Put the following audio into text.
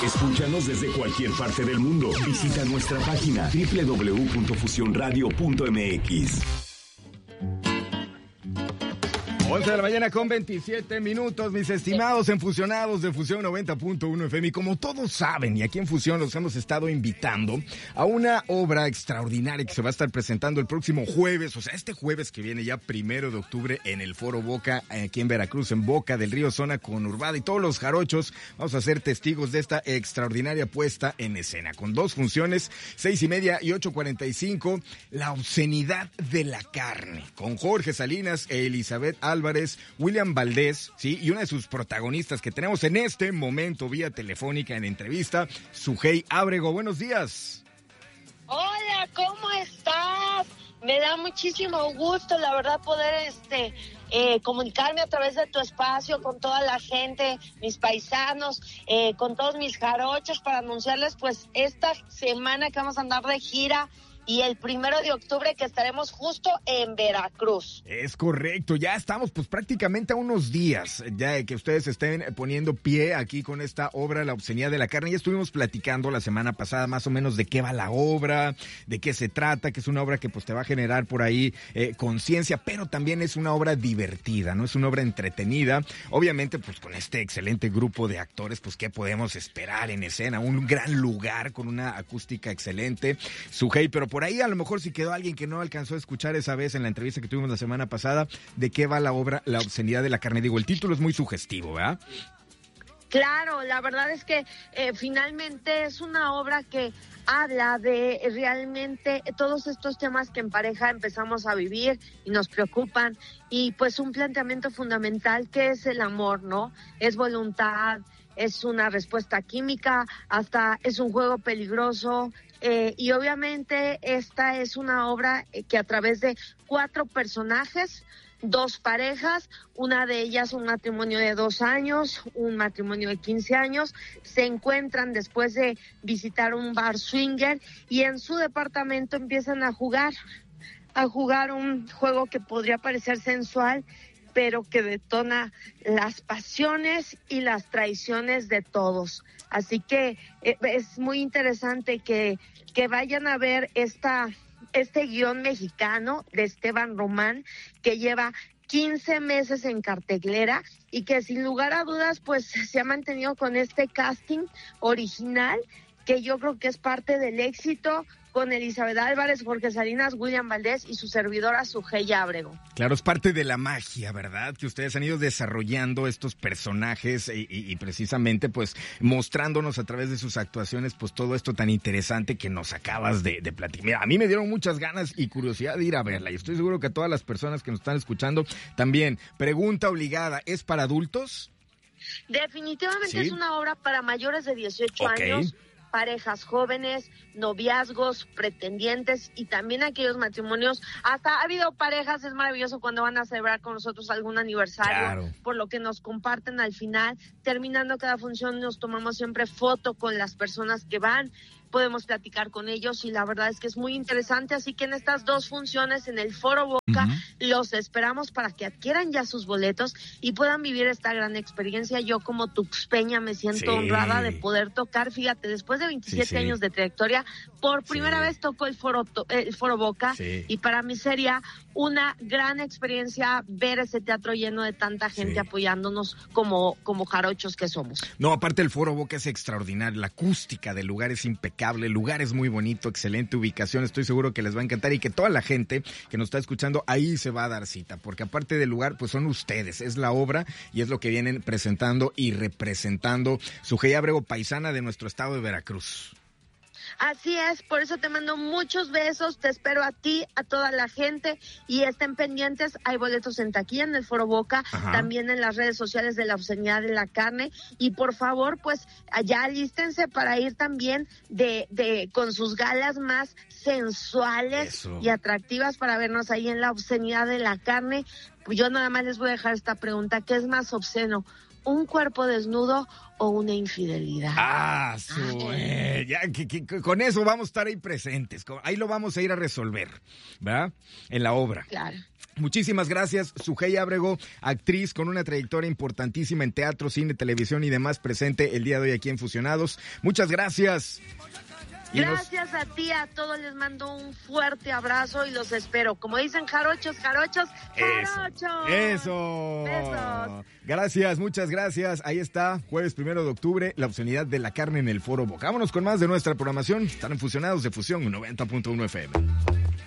Escúchanos desde cualquier parte del mundo. Visita nuestra página www.fusionradio.mx. 11 de la mañana con 27 minutos, mis estimados enfusionados de Fusión 90.1 FM. Y como todos saben, y aquí en Fusión los hemos estado invitando a una obra extraordinaria que se va a estar presentando el próximo jueves, o sea, este jueves que viene ya 1 de octubre en el Foro Boca, aquí en Veracruz, en Boca del Río, zona conurbada. Y todos los jarochos vamos a ser testigos de esta extraordinaria puesta en escena, con 2 funciones, 6:30 y 8:45, La obscenidad de la carne, con Jorge Salinas e Elizabeth Álvarez, William Valdés, ¿sí? Y una de sus protagonistas que tenemos en este momento vía telefónica en entrevista, Sujei Ábrego. Buenos días. Hola, ¿cómo estás? Me da muchísimo gusto, la verdad, poder comunicarme a través de tu espacio con toda la gente, mis paisanos, con todos mis jarochos, para anunciarles pues esta semana que vamos a andar de gira, y el 1 de octubre que estaremos justo en Veracruz. Es correcto, ya estamos pues prácticamente a unos días ya de que ustedes estén poniendo pie aquí con esta obra, La obscenidad de la carne. Ya estuvimos platicando la semana pasada más o menos de qué va la obra, de qué se trata, que es una obra que pues te va a generar por ahí conciencia, pero también es una obra divertida, ¿no? Es una obra entretenida. Obviamente pues con este excelente grupo de actores, pues qué podemos esperar en escena, un gran lugar con una acústica excelente, Sujei, pero por ahí a lo mejor si quedó alguien que no alcanzó a escuchar esa vez en la entrevista que tuvimos la semana pasada, ¿de qué va la obra La obscenidad de la carne? Digo, el título es muy sugestivo, ¿verdad? Claro, la verdad es que finalmente es una obra que habla de realmente todos estos temas que en pareja empezamos a vivir y nos preocupan, y pues un planteamiento fundamental que es el amor, ¿no? Es voluntad, es una respuesta química, hasta es un juego peligroso. Y obviamente esta es una obra que a través de 4 personajes, 2 parejas, una de ellas un matrimonio de 2 años, un matrimonio de 15 años, se encuentran después de visitar un bar swinger y en su departamento empiezan a jugar un juego que podría parecer sensual, pero que detona las pasiones y las traiciones de todos. Así que es muy interesante que vayan a ver este guión mexicano de Esteban Román, que lleva 15 meses en cartelera y que sin lugar a dudas pues se ha mantenido con este casting original, que yo creo que es parte del éxito, con Elizabeth Álvarez, Jorge Salinas, William Valdés y su servidora Sujei Ábrego. Claro, es parte de la magia, ¿verdad? Que ustedes han ido desarrollando estos personajes y precisamente pues mostrándonos a través de sus actuaciones pues todo esto tan interesante que nos acabas de platicar. Mira, a mí me dieron muchas ganas y curiosidad de ir a verla, y estoy seguro que a todas las personas que nos están escuchando también. Pregunta obligada, ¿es para adultos? Definitivamente ¿Sí? Es una obra para mayores de 18 años, parejas jóvenes, noviazgos, pretendientes y también aquellos matrimonios. Hasta ha habido parejas, es maravilloso cuando van a celebrar con nosotros algún aniversario, claro, por lo que nos comparten al final. Terminando cada función nos tomamos siempre foto con las personas que van, podemos platicar con ellos y la verdad es que es muy interesante. Así que en estas 2 funciones en el Foro Boca los esperamos para que adquieran ya sus boletos y puedan vivir esta gran experiencia. Yo como tuxpeña me siento honrada de poder tocar, fíjate, después de 27 años de trayectoria, por primera vez toco el Foro Boca y para mí sería una gran experiencia ver ese teatro lleno de tanta gente apoyándonos como jarochos que somos. No, aparte el Foro Boca es extraordinario, la acústica del lugar es impecable, el lugar es muy bonito, excelente ubicación, estoy seguro que les va a encantar y que toda la gente que nos está escuchando ahí se va a dar cita, porque aparte del lugar pues son ustedes, es la obra y es lo que vienen presentando y representando. Sujei Ábrego, paisana de nuestro estado de Veracruz. Así es, por eso te mando muchos besos, te espero a ti, a toda la gente y estén pendientes, hay boletos en taquilla en el Foro Boca, también en las redes sociales de La obscenidad de la carne y por favor pues allá alístense para ir también con sus galas más sensuales y atractivas para vernos ahí en La obscenidad de la carne. Yo nada más les voy a dejar esta pregunta, ¿qué es más obsceno? ¿Un cuerpo desnudo o una infidelidad? Ya, con eso vamos a estar ahí presentes. Ahí lo vamos a ir a resolver, ¿verdad? En la obra. Claro. Muchísimas gracias, Sujei Ábrego, actriz con una trayectoria importantísima en teatro, cine, televisión y demás, presente el día de hoy aquí en Fusionados. Muchas gracias. Gracias a ti, a todos les mando un fuerte abrazo y los espero. Como dicen jarochos, jarochos, jarochos. Eso. Besos. Gracias, muchas gracias. Ahí está, jueves 1 de octubre, la opcionalidad de la carne en el Foro Boca. Vámonos con más de nuestra programación. Están en Fusionados de Fusión 90.1 FM.